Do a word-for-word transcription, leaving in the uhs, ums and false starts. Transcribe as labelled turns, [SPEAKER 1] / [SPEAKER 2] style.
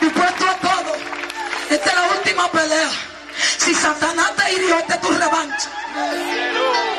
[SPEAKER 1] dispuesto a todo. Esta es la última pelea. Si Satanás te hirió, esta es tu revancha.